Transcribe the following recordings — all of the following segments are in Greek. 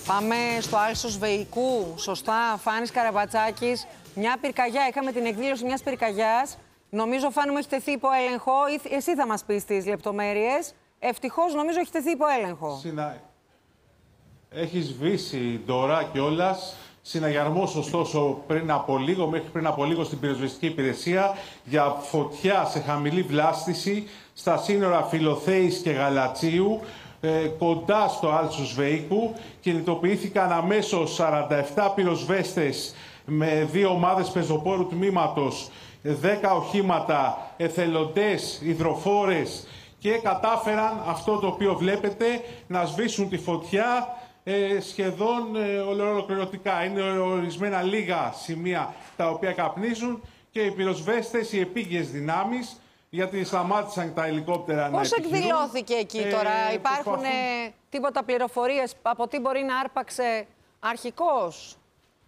Πάμε στο Άλσος Βεϊκού. Σωστά, Φάνης Καραμπατσάκης. Μια πυρκαγιά. Είχαμε την εκδήλωση μιας πυρκαγιάς. Νομίζω, Φάνη μου, έχει τεθεί υπό έλεγχο. Εσύ θα μας πεις τις λεπτομέρειες. Ευτυχώς, νομίζω, έχει τεθεί υπό έλεγχο. Έχει σβήσει τώρα κιόλας. Συναγερμός, ωστόσο, μέχρι πριν από λίγο στην πυροσβεστική υπηρεσία για φωτιά σε χαμηλή βλάστηση στα σύνορα Φιλοθέης και Γαλατσίου, κοντά στο Άλσος Βεϊκού. Κινητοποιήθηκαν αμέσως 47 πυροσβέστες με 2 ομάδες πεζοπόρου τμήματος, 10 οχήματα, εθελοντές, υδροφόρες και κατάφεραν αυτό το οποίο βλέπετε, να σβήσουν τη φωτιά σχεδόν ολοκληρωτικά. Είναι ορισμένα λίγα σημεία τα οποία καπνίζουν και οι πυροσβέστες, οι επίγειες δυνάμεις, γιατί σταμάτησαν τα ελικόπτερα να επιχειρούν. Πώς εκδηλώθηκε εκεί τώρα, υπάρχουν τίποτα πληροφορίες από τι μπορεί να άρπαξε αρχικώς?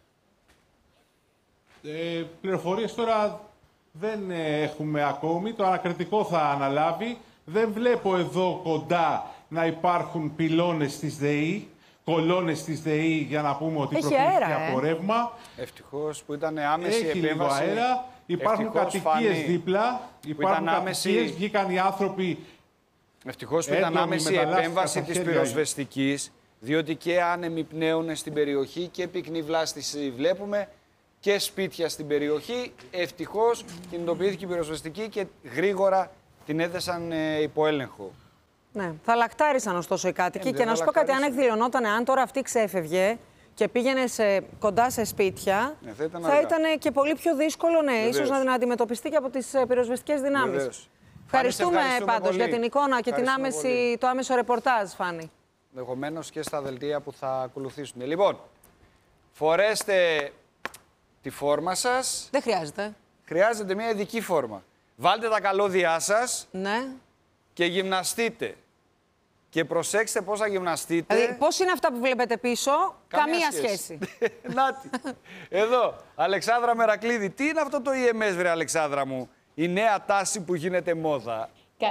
Πληροφορίες τώρα δεν έχουμε ακόμη, το ανακριτικό θα αναλάβει. Δεν βλέπω εδώ κοντά να υπάρχουν πυλώνες της ΔΕΗ, κολόνες της ΔΕΗ, για να πούμε ότι προκλήθηκε από ρεύμα. Ευτυχώς που ήταν άμεση έχει επέμβαση. Λίγο αέρα. Υπάρχουν κατοικίες δίπλα. Υπάρχουν κατοικίες, βγήκαν οι άνθρωποι. Ευτυχώς που ήταν άμεση επέμβαση της πυροσβεστικής, διότι και άνεμοι πνέουν στην περιοχή και πυκνή βλάστηση βλέπουμε και σπίτια στην περιοχή. Ευτυχώς κινητοποιήθηκε η πυροσβεστική και γρήγορα την έθεσαν υπό έλεγχο. Ναι, θα λακτάρισαν ωστόσο οι κάτοικοι. Και να σου πω κάτι, αν εκδηλωνόταν, αν τώρα αυτή ξέφευγε και πήγαινε κοντά σε σπίτια, θα ήταν και πολύ πιο δύσκολο, ίσως να αντιμετωπιστεί και από τις πυροσβεστικές δυνάμεις. Ευχαριστούμε πάντως για την εικόνα και το άμεσο ρεπορτάζ, Φάνη. Ενδεχομένως και στα δελτία που θα ακολουθήσουν. Λοιπόν, φορέστε τη φόρμα σας. Δεν χρειάζεται. Χρειάζεται μια ειδική φόρμα. Βάλτε τα καλώδια σας και γυμναστείτε. Και προσέξτε πώς θα γυμναστείτε. Δηλαδή, πώς είναι αυτά που βλέπετε πίσω, καμία σχέση. Νάτι. Εδώ, Αλεξάνδρα Μερακλίδη. Τι είναι αυτό το EMS, βρε Αλεξάνδρα μου? Η νέα τάση που γίνεται μόδα.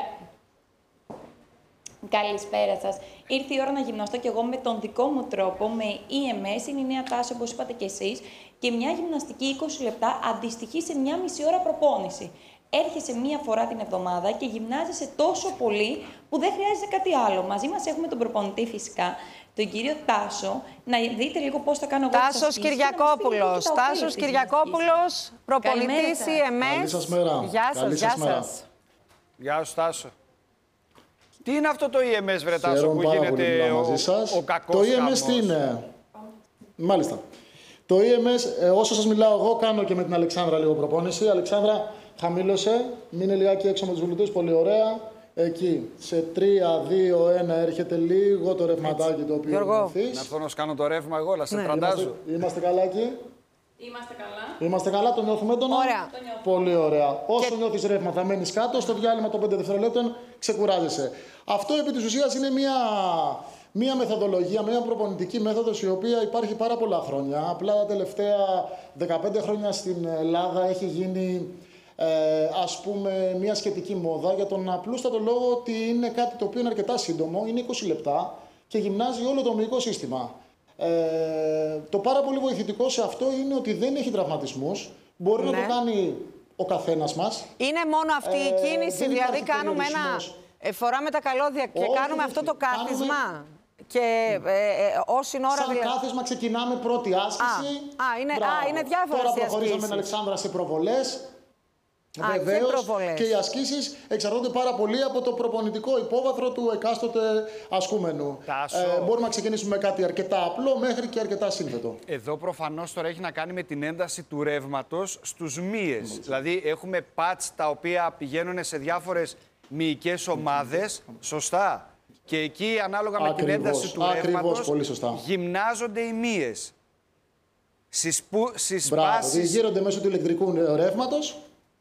Καλησπέρα σας. Ήρθε η ώρα να γυμναστώ κι εγώ με τον δικό μου τρόπο, με EMS. Είναι η νέα τάση, όπως είπατε κι εσείς. Και μια γυμναστική 20 λεπτά αντιστοιχεί σε μια μισή ώρα προπόνηση. Έρχεσαι μία φορά την εβδομάδα και γυμνάζεσαι τόσο πολύ που δεν χρειάζεται κάτι άλλο. Μαζί μας έχουμε τον προπονητή φυσικά, τον κύριο Τάσο. Να δείτε λίγο πώς θα κάνω εγώ. Τάσος Κυριακόπουλος. Τάσος Κυριακόπουλος, προπονητής EMS. Καλή σας μέρα. Γεια σας, γεια σας. Γεια σου, Τάσο. Τι είναι αυτό το EMS, βρε Τάσο, που γίνεται ο κακός Το EMS τι είναι? Μάλιστα. Το EMS, όσο σας μιλάω εγώ, κάνω και με την Αλεξάνδρα λίγο προπόνηση. Αλεξάνδρα, χαμήλωσε, μείνε λιγάκι έξω με τους βουλευτές, πολύ ωραία. Εκεί, σε 3, 2, 1 έρχεται λίγο το ρευματάκι το οποίο να έρθω να κάνω το ρεύμα εγώ, αλλά σε τραντάζω. Είμαστε καλά εκεί? Είμαστε καλά. Είμαστε καλά, το νιώθουμε έντονα. Ωραία. Πολύ ωραία. Όσο νιώθεις ρεύμα θα μένεις κάτω, στο διάλειμμα των 5 δευτερολέπτων ξεκουράζεσαι. Αυτό επί της ουσίας είναι μια μεθοδολογία, μια προπονητική μέθοδος η οποία υπάρχει πάρα πολλά χρόνια. Απλά τα τελευταία 15 χρόνια στην Ελλάδα έχει γίνει ας πούμε μια σχετική μόδα για τον απλούστατο λόγο ότι είναι κάτι το οποίο είναι αρκετά σύντομο, είναι 20 λεπτά και γυμνάζει όλο το μυϊκό σύστημα. Το πάρα πολύ βοηθητικό σε αυτό είναι ότι δεν έχει τραυματισμούς, μπορεί να το κάνει ο καθένας μας. Είναι μόνο αυτή η κίνηση, δηλαδή κάνουμε φοράμε τα καλώδια και κάνουμε αυτό το κάθισμα. Και όση ώρα. Σαν κάθισμα ξεκινάμε πρώτη άσκηση. Είναι διάφορες οι ασκήσεις. Τώρα προχωρήσαμε με την Αλεξάνδρα σε προβολές. Βεβαίως, και οι ασκήσεις εξαρτώνται πάρα πολύ από το προπονητικό υπόβαθρο του εκάστοτε ασκούμενου. Μπορούμε να ξεκινήσουμε με κάτι αρκετά απλό μέχρι και αρκετά σύνθετο. Εδώ προφανώς τώρα έχει να κάνει με την ένταση του ρεύματος στους μύες. Δηλαδή έχουμε πατς τα οποία πηγαίνουν σε διάφορες μυϊκές ομάδες. Σωστά. Και εκεί ανάλογα με την ένταση του ρεύματος γυμνάζονται οι μύες. Μπράβο, γύρονται μέσω του ηλεκτρικού ρεύματος.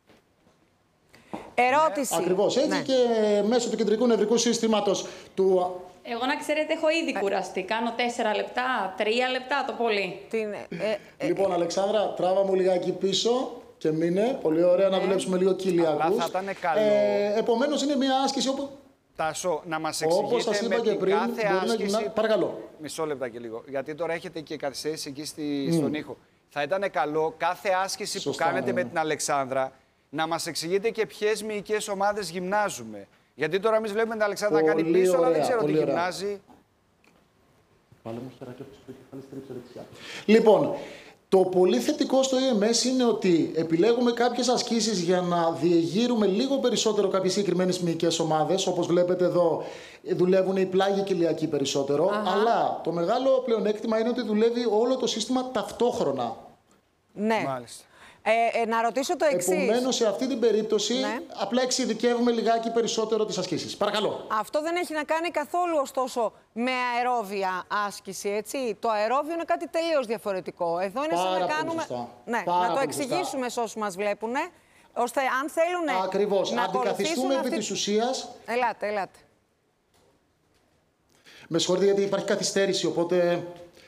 Ερώτηση. Ακριβώς έτσι και μέσω του κεντρικού νευρικού συστήματος του... Εγώ να ξέρετε έχω ήδη κουραστεί. Κάνω 4 λεπτά, 3 λεπτά το πολύ. Λοιπόν, Αλεξάνδρα, τράβα μου λιγάκι πίσω και μείνε. Πολύ ωραία να δουλέψουμε λίγο κοιλιακούς. Αλλά θα ήταν καλό. Επομένως είναι μια άσκηση όπου... Τάσο, να μας Όπως σας εξηγείτε είπα με και πριν, την κάθε άσκηση... Παρακαλώ. Μισό λεπτά και λίγο, γιατί τώρα έχετε και καθυστέρηση εκεί στον ήχο. Θα ήταν καλό κάθε άσκηση που κάνετε με την Αλεξάνδρα να μας εξηγείτε και ποιες μυϊκές ομάδες γυμνάζουμε. Γιατί τώρα εμείς βλέπουμε την Αλεξάνδρα να κάνει πίσω, αλλά δεν ξέρω τι γυμνάζει. Λοιπόν, το πολύ θετικό στο EMS είναι ότι επιλέγουμε κάποιες ασκήσεις για να διεγείρουμε λίγο περισσότερο κάποιες συγκεκριμένες μυϊκές ομάδες. Όπως βλέπετε εδώ, δουλεύουν οι πλάγοι και οι ηλιακοί περισσότερο. Αλλά το μεγάλο πλεονέκτημα είναι ότι δουλεύει όλο το σύστημα ταυτόχρονα. Ναι. Μάλιστα. Να ρωτήσω το εξής. Επομένως, σε αυτή την περίπτωση, απλά εξειδικεύουμε λιγάκι περισσότερο τις ασκήσεις. Παρακαλώ. Αυτό δεν έχει να κάνει καθόλου, ωστόσο, με αερόβια άσκηση, έτσι. Το αερόβιο είναι κάτι τελείως διαφορετικό. Εδώ είναι σαν να κάνουμε... Ναι, να το εξηγήσουμε σε όσους μας βλέπουν, ώστε αν θέλουν Ακριβώς. να αντικαθιστούμε επί της ουσίας... Ελάτε. Με συγχωρείτε γιατί υπάρχει καθυστέρηση, οπότε...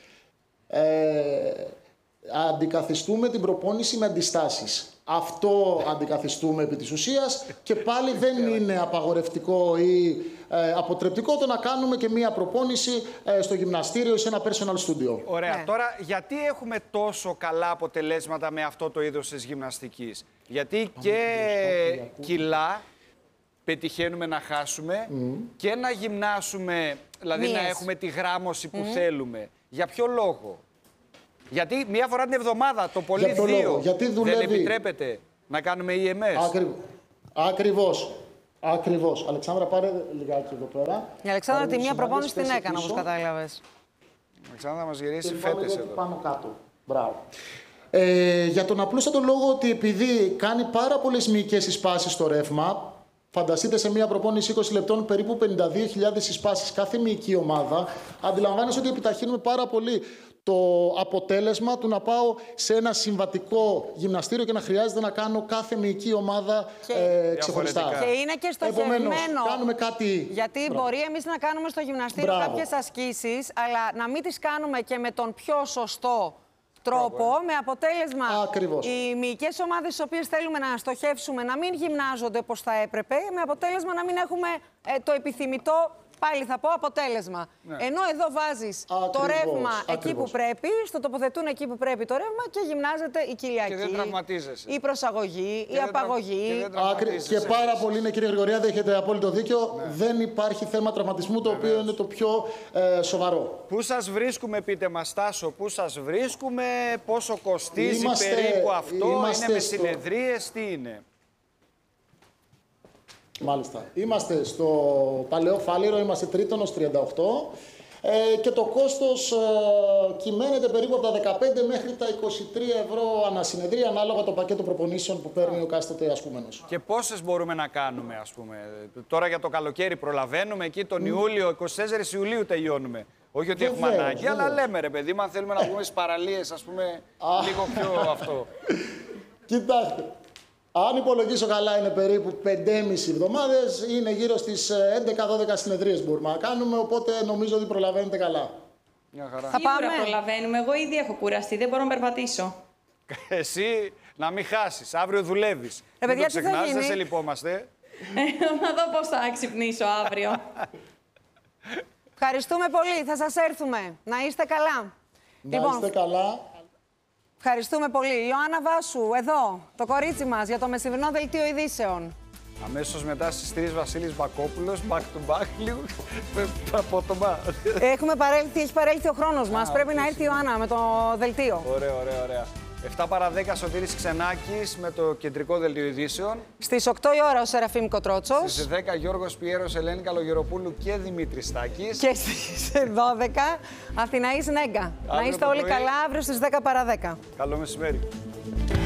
αντικαθιστούμε την προπόνηση με αντιστάσεις. Αυτό αντικαθιστούμε επί της ουσίας και πάλι δεν είναι απαγορευτικό ή αποτρεπτικό το να κάνουμε και μία προπόνηση στο γυμναστήριο ή σε ένα personal studio. Ωραία. Ναι. Τώρα, γιατί έχουμε τόσο καλά αποτελέσματα με αυτό το είδος της γυμναστικής? Γιατί και κιλά πετυχαίνουμε να χάσουμε και να γυμνάσουμε, δηλαδή να έχουμε τη γράμμωση που θέλουμε. Για ποιο λόγο? Γιατί μία φορά την εβδομάδα, το πολύ δύο, δεν επιτρέπεται να κάνουμε EMS. Ακριβώς. Αλεξάνδρα, πάρε λιγάκι εδώ πέρα. Η Αλεξάνδρα τη μία προπόνηση την έκανε, όπως κατάλαβες. Αλεξάνδρα, μας γυρίσει φέτες εδώ. Πάνω κάτω. Μπράβο. Για τον απλούστατο λόγο ότι επειδή κάνει πάρα πολλές μυϊκές εισπάσεις στο ρεύμα, φανταστείτε σε μία προπόνηση 20 λεπτών περίπου 52.000 εισπάσεις κάθε μυϊκή ομάδα, αντιλαμβάνεσαι ότι επιταχύνουμε πάρα πολύ το αποτέλεσμα του να πάω σε ένα συμβατικό γυμναστήριο και να χρειάζεται να κάνω κάθε μυϊκή ομάδα ξεχωριστά. Και είναι και στοχευμένο. Κάνουμε κάτι... Γιατί μπορεί εμείς να κάνουμε στο γυμναστήριο κάποιες ασκήσεις, αλλά να μην τις κάνουμε και με τον πιο σωστό τρόπο, με αποτέλεσμα οι μυϊκές ομάδες τις οποίες θέλουμε να στοχεύσουμε να μην γυμνάζονται όπως θα έπρεπε, με αποτέλεσμα να μην έχουμε το επιθυμητό, πάλι θα πω, αποτέλεσμα. Ναι. Ενώ εδώ βάζεις το ρεύμα εκεί που πρέπει, στο τοποθετούν εκεί που πρέπει το ρεύμα και γυμνάζεται η κοιλιακή, η προσαγωγή, η απαγωγή. Και πάρα πολύ, ναι, κύριε Γρηγοριάδη, έχετε απόλυτο δίκιο. Ναι. Δεν υπάρχει θέμα τραυματισμού, το οποίο είναι το πιο σοβαρό. Πού σας βρίσκουμε, πείτε μας, Τάσο, πού σας βρίσκουμε, πόσο κοστίζει περίπου αυτό, είναι με συνεδρίες, τι είναι? Μάλιστα. Είμαστε στο Παλαιό Φάληρο, είμαστε Τρίτονος 38 και το κόστος κυμαίνεται περίπου από τα 15 μέχρι τα 23 ευρώ ανασυνεδρία, ανάλογα το πακέτο προπονήσεων που παίρνει ο κάστοτε ασκούμενος. Και πόσες μπορούμε να κάνουμε, ας πούμε? Τώρα για το καλοκαίρι προλαβαίνουμε, εκεί τον Ιούλιο, 24 Ιουλίου τελειώνουμε. Όχι ότι έχουμε ανάγκη, αλλά λέμε, ρε παιδί, αν θέλουμε να βγούμε στις παραλίες, ας πούμε, λίγο πιο αυτό. Κοιτάξτε. Αν υπολογίσω καλά, είναι περίπου 5,5 εβδομάδες, είναι γύρω στις 11-12 συνεδρίες μπορούμε να κάνουμε, οπότε νομίζω ότι προλαβαίνετε καλά. Μια χαρά. Σίγουρα προλαβαίνουμε. Εγώ ήδη έχω κουραστεί, δεν μπορώ να περπατήσω. Εσύ να μην χάσεις, αύριο δουλεύεις. Παιδιά, δεν το ξεχνάς, δεν σε λυπόμαστε. Να δω πώς θα ξυπνήσω αύριο. Ευχαριστούμε πολύ, θα σας έρθουμε. Να είστε καλά. Να είστε καλά. Ευχαριστούμε πολύ. Ιωάννα Βάσου, εδώ, το κορίτσι μας για το μεσημερινό δελτίο ειδήσεων. Αμέσως μετά στις 3 Βασίλης Μπακόπουλος, back to back, λίγο απότομα. Έχει παρέλθει ο χρόνος μας. Πρέπει να έρθει η Ιωάννα με το δελτίο. Ωραία. 7 παρά 10 Σωτήρης Ξενάκης με το κεντρικό δελτίο ειδήσεων. Στις 8 η ώρα ο Σεραφείμ Κοτρότσος. Στις 10 Γιώργος Πιέρος, Ελένη Καλογεροπούλου και Δημήτρης Στάκης. Και στις 12 Αθηναής Νέγκα. Να είστε όλοι καλά αύριο στις 10 παρά 10. Καλό μεσημέρι.